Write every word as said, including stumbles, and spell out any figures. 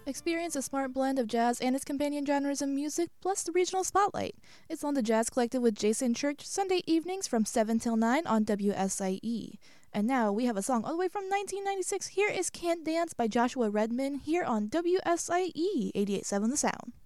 Experience a smart blend of jazz and its companion genres of music, plus the regional spotlight. It's on the Jazz Collective with Jason Church, Sunday evenings from seven till nine on W S I E. And now we have a song all the way from nineteen ninety-six. Here is Can't Dance by Joshua Redman here on W S I E eighty-eight point seven The Sound.